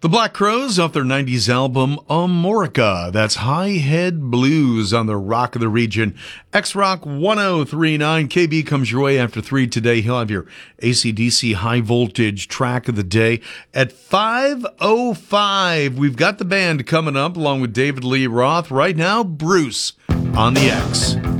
The Black Crowes off their 90s album Amorica. That's High Head Blues on the Rock of the Region. X-Rock 1039. KB comes your way after 3 today. He'll have your AC/DC high voltage track of the day. At 5:05, we've got the band coming up along with David Lee Roth. Right now, Bruce on the X.